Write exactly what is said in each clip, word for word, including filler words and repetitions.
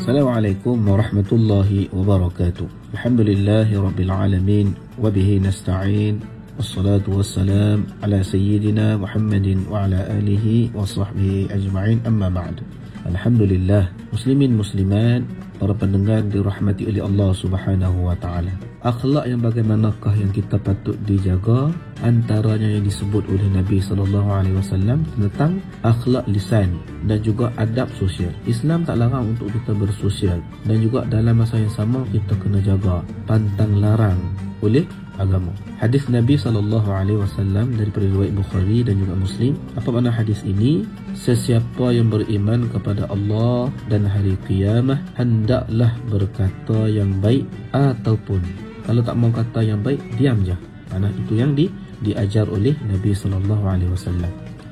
Assalamualaikum warahmatullahi wabarakatuh. Alhamdulillahi rabbil alamin wa bihi nasta'in. Wassalatu wassalam ala sayyidina Muhammadin wa ala alihi wa sahbihi ajma'in, amma ba'd. Alhamdulillah, muslimin muslimat, para pendengar dirahmati oleh Allah Subhanahu wa taala. Akhlak yang bagaimanakah yang kita patut dijaga? Antaranya yang disebut oleh Nabi sallallahu alaihi wasallam tentang akhlak lisan dan juga adab sosial. Islam tak larang untuk kita bersosial, dan juga dalam masa yang sama kita kena jaga pantang larang oleh agama. Hadis Nabi sallallahu alaihi wasallam daripada riwayat Bukhari dan juga Muslim. Apa makna hadis ini? Sesiapa yang beriman kepada Allah dan hari kiamat hendaklah berkata yang baik, ataupun kalau tak mau kata yang baik, diam je. Karena itu yang di, diajar oleh Nabi sallallahu alaihi wasallam,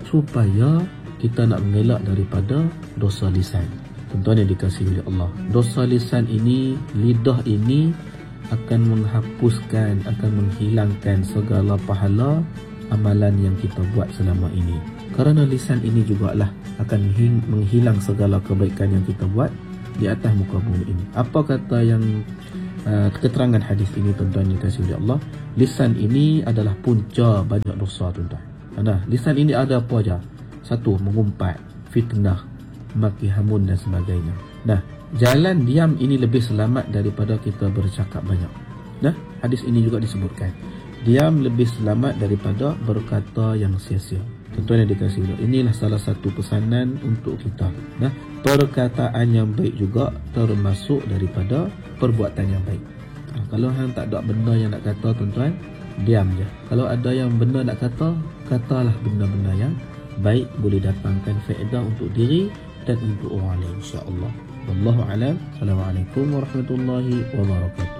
supaya kita nak mengelak daripada dosa lisan. Tuan-tuan yang dikasihi oleh Allah, dosa lisan ini, lidah ini akan menghapuskan, akan menghilangkan segala pahala amalan yang kita buat selama ini. Kerana lisan ini jugalah akan menghilang segala kebaikan yang kita buat di atas muka bumi ini. Apa kata yang uh, keterangan hadis ini, tuan-tuan yang dikasihi oleh Allah? Lisan ini adalah punca banyak dosa, tuan-tuan. Nah, lisan ini ada apa aja? Satu, mengumpat, fitnah, maki hamun dan sebagainya. Nah, jalan diam ini lebih selamat daripada kita bercakap banyak. Nah, hadis ini juga disebutkan, diam lebih selamat daripada berkata yang sia-sia. Tuan-tuan yang dikasihi Allah, inilah salah satu pesanan untuk kita. Nah, perkataan yang baik juga termasuk daripada perbuatan yang baik. Nah, kalau hang tak ada benda yang nak kata, tuan-tuan, diam je. Kalau ada yang benda nak kata, katalah benda-benda yang baik, boleh datangkan faedah untuk diri dan untuk orang lain, insya-Allah. Wallahu a'lam. Assalamualaikum warahmatullahi wabarakatuh.